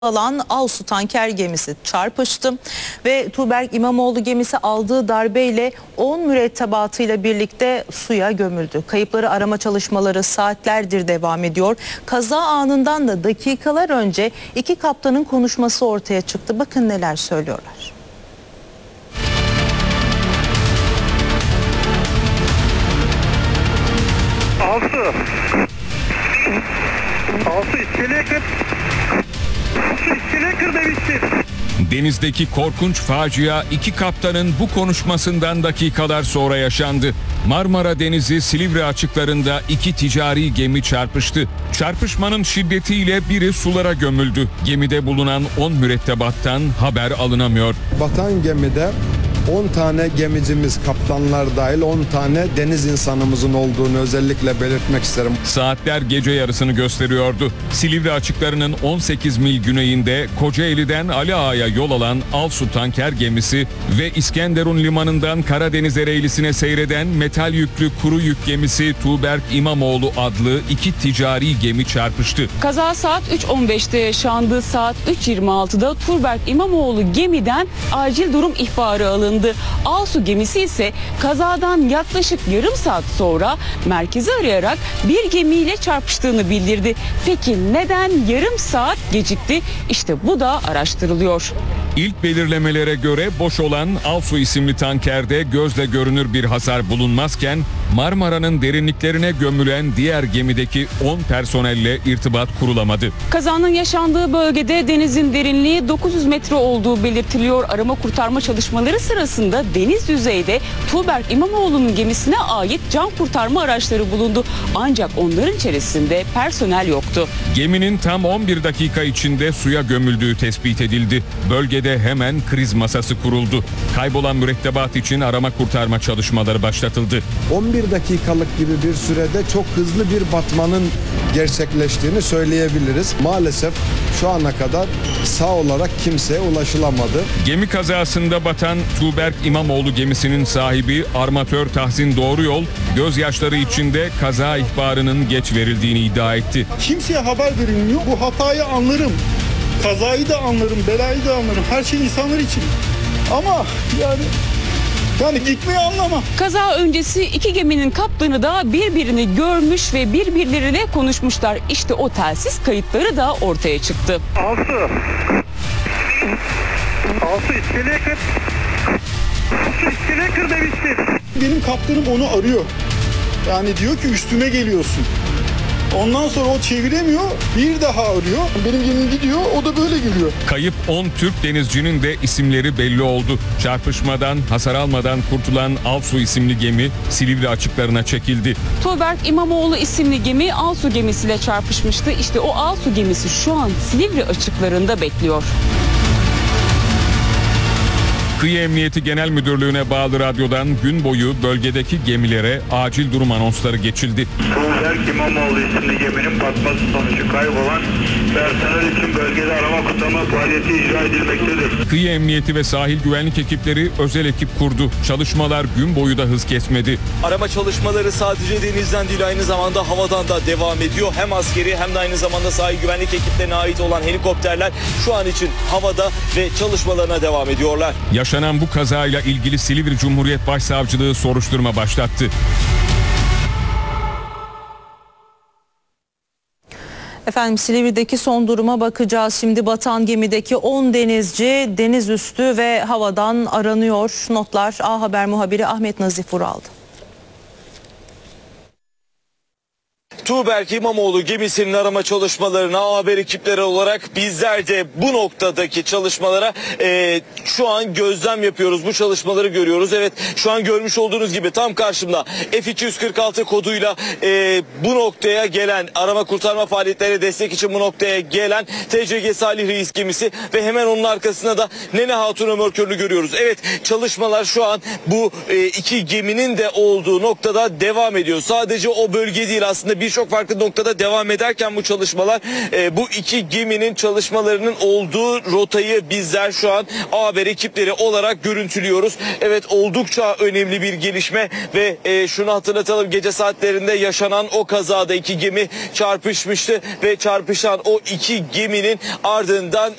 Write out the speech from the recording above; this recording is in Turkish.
alan Alsu tanker gemisi çarpıştı ve Tuğberk İmamoğlu gemisi aldığı darbeyle 10 mürettebatıyla birlikte suya gömüldü. Kayıpları arama çalışmaları saatlerdir devam ediyor. Kaza anından da dakikalar önce iki kaptanın konuşması ortaya çıktı. Bakın neler söylüyorlar. Alsu iskeleye kır. Alsu iskeleye kır demiştim. Denizdeki korkunç facia iki kaptanın bu konuşmasından dakikalar sonra yaşandı. Marmara Denizi Silivri açıklarında iki ticari gemi çarpıştı. Çarpışmanın şiddetiyle biri sulara gömüldü. Gemide bulunan 10 mürettebattan haber alınamıyor. Batan gemide 10 tane gemicimiz, kaptanlar dahil 10 tane deniz insanımızın olduğunu özellikle belirtmek isterim. Saatler gece yarısını gösteriyordu. Silivri açıklarının 18 mil güneyinde Kocaeli'den Ali Ağa'ya yol alan Alsu tanker gemisi ve İskenderun limanından Karadeniz Ereğlisi'ne seyreden metal yüklü kuru yük gemisi Tuğberk İmamoğlu adlı iki ticari gemi çarpıştı. Kaza saat 3.15'te yaşandı. Saat 3.26'da Tuğberk İmamoğlu gemiden acil durum ihbarı alındı. Alsu gemisi ise kazadan yaklaşık yarım saat sonra merkezi arayarak bir gemiyle çarpıştığını bildirdi. Peki neden yarım saat gecikti? İşte bu da araştırılıyor. İlk belirlemelere göre boş olan Alsu isimli tankerde gözle görünür bir hasar bulunmazken Marmara'nın derinliklerine gömülen diğer gemideki 10 personelle irtibat kurulamadı. Kazanın yaşandığı bölgede denizin derinliği 900 metre olduğu belirtiliyor. Arama kurtarma çalışmaları sırasında deniz yüzeyde Tuğberk İmamoğlu'nun gemisine ait can kurtarma araçları bulundu. Ancak onların içerisinde personel yoktu. Geminin tam 11 dakika içinde suya gömüldüğü tespit edildi. Bölgede hemen kriz masası kuruldu. Kaybolan mürettebat için arama kurtarma çalışmaları başlatıldı. 11 dakikalık gibi bir sürede çok hızlı bir batmanın gerçekleştiğini söyleyebiliriz. Maalesef şu ana kadar sağ olarak kimseye ulaşılamadı. Gemi kazasında batan Tuğberk İmamoğlu gemisinin sahibi armatör Tahsin Doğruyol, gözyaşları içinde kaza ihbarının geç verildiğini iddia etti. Kimseye haber verilmiyor. Bu hatayı anlarım. Kazayı da anlarım, belayı da anlarım. Her şey insanlar için. Ama yani gitmeyi anlamam. Kaza öncesi iki geminin kaptanı da birbirini görmüş ve birbirleriyle konuşmuşlar. İşte o telsiz kayıtları da ortaya çıktı. Alsu iskeleye kır. Alsu iskeleye kır demiştim. Benim kaptanım onu arıyor. Yani diyor ki üstüme geliyorsun. Ondan sonra o çeviremiyor, bir daha arıyor. Benim gemim gidiyor, o da böyle geliyor. Kayıp 10 Türk denizcinin de isimleri belli oldu. Çarpışmadan hasar almadan kurtulan Alsu isimli gemi Silivri açıklarına çekildi. Tuğberk İmamoğlu isimli gemi Alsu gemisiyle çarpışmıştı. İşte o Alsu gemisi şu an Silivri açıklarında bekliyor. Kıyı Emniyeti Genel Müdürlüğü'ne bağlı radyodan gün boyu bölgedeki gemilere acil durum anonsları geçildi. Tuğberk İmamoğlu isimli geminin batması sonucu kaybolan personel için bölgede arama kurtarma faaliyeti icra edilmektedir. Kıyı Emniyeti ve sahil güvenlik ekipleri özel ekip kurdu. Çalışmalar gün boyu da hız kesmedi. Arama çalışmaları sadece denizden değil aynı zamanda havadan da devam ediyor. Hem askeri hem de aynı zamanda sahil güvenlik ekiplerine ait olan helikopterler şu an için havada ve çalışmalarına devam ediyorlar. Yaşanan bu kazayla ilgili Silivri Cumhuriyet Başsavcılığı soruşturma başlattı. Efendim Silivri'deki son duruma bakacağız. Şimdi batan gemideki 10 denizci deniz üstü ve havadan aranıyor. Notlar A Haber muhabiri Ahmet Nazif Vural'dı. Tuğberk İmamoğlu gemisinin arama çalışmalarına haber ekipleri olarak bizler de bu noktadaki çalışmalara şu an gözlem yapıyoruz. Bu çalışmaları görüyoruz. Evet, şu an görmüş olduğunuz gibi tam karşımda F246 koduyla bu noktaya gelen arama kurtarma faaliyetlerine destek için bu noktaya gelen TCG Salih Reis gemisi ve hemen onun arkasında da Nene Hatun Ömürkör'ü görüyoruz. Evet, çalışmalar şu an bu iki geminin de olduğu noktada devam ediyor. Sadece o bölge değil, aslında bir birçok farklı noktada devam ederken bu çalışmalar bu iki geminin çalışmalarının olduğu rotayı bizler şu an A Haber ekipleri olarak görüntülüyoruz. Evet, oldukça önemli bir gelişme ve şunu hatırlatalım, gece saatlerinde yaşanan o kazada iki gemi çarpışmıştı ve çarpışan o iki geminin ardından